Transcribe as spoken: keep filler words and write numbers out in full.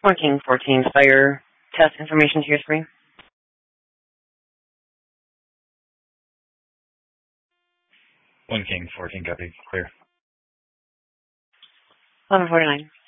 One King fourteen, fire test information to your screen. One King fourteen, copy. Clear. eleven forty-nine.